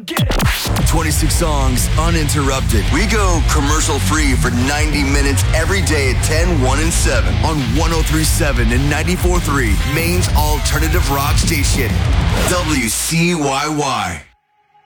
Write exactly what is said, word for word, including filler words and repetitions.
get it. twenty-six songs uninterrupted. We go commercial free for ninety minutes every day at ten, one, and seven on one oh three point seven and ninety-four point three, Maine's alternative rock station, W C Y Y.